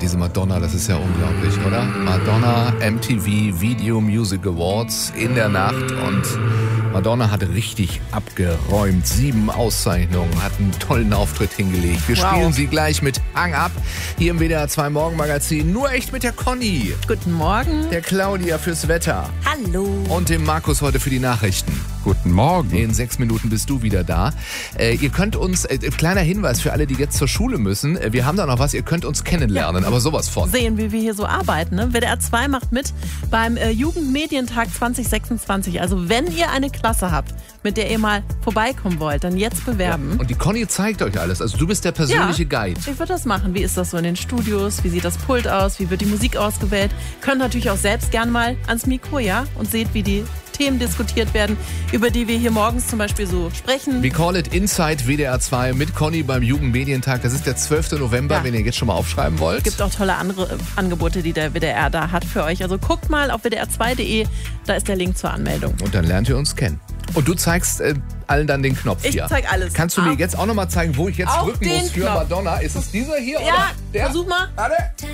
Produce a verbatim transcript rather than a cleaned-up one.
diese Madonna, das ist ja unglaublich, oder? Madonna M T V Video Music Awards in der Nacht und Madonna hat richtig abgeräumt. Sieben Auszeichnungen, hat einen tollen Auftritt hingelegt. Wir wow. spielen sie gleich mit Hang Up hier im W D R zwei Morgenmagazin. Nur echt mit der Conny. Guten Morgen. Der Claudia fürs Wetter. Hallo. Und dem Markus heute für die Nachrichten. Guten Morgen. In sechs Minuten bist du wieder da. Äh, ihr könnt uns, äh, kleiner Hinweis für alle, die jetzt zur Schule müssen, äh, wir haben da noch was, ihr könnt uns kennenlernen, ja. aber sowas von. Sehen, wie wir hier so arbeiten. Ne? W D R zwei macht mit beim äh, Jugendmedientag zwanzig sechsundzwanzig. Also wenn ihr eine Klasse habt, mit der ihr mal vorbeikommen wollt, dann jetzt bewerben. Ja. Und die Conny zeigt euch alles. Also du bist der persönliche ja, Guide. Ich würde das machen. Wie ist das so in den Studios? Wie sieht das Pult aus? Wie wird die Musik ausgewählt? Könnt natürlich auch selbst gern mal ans Mikro, ja? Und seht, wie die Themen diskutiert werden, über die wir hier morgens zum Beispiel so sprechen. We call it Inside W D R zwei mit Conny beim Jugendmedientag. Das ist der zwölfte November, ja. wenn ihr jetzt schon mal aufschreiben wollt. Es gibt auch tolle andere Angebote, die der W D R da hat für euch. Also guckt mal auf w d r zwei punkt d e, da ist der Link zur Anmeldung. Und dann lernt ihr uns kennen. Und du zeigst äh, allen dann den Knopf ich hier. Ich zeig alles. Kannst du mir jetzt auch nochmal zeigen, wo ich jetzt auf drücken muss für Knopf. Madonna? Ist es dieser hier? Ja, oder der? Versuch mal. Warte.